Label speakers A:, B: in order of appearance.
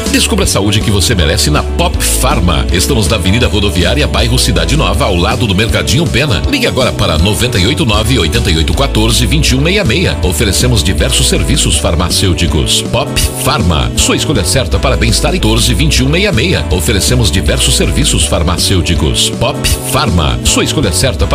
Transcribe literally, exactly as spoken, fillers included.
A: Descubra a saúde que você merece na Pop Pharma. Estamos na Avenida Rodoviária, bairro Cidade Nova, ao lado do Mercadinho Pena. Ligue agora para nove oito nove, oito oito um quatro, dois um seis seis. Oferecemos diversos serviços farmacêuticos. Pop Pharma, sua escolha certa para bem-estar em quatorze, vinte e um, sessenta e seis. Oferecemos diversos serviços farmacêuticos. Pop Pharma, sua escolha certa para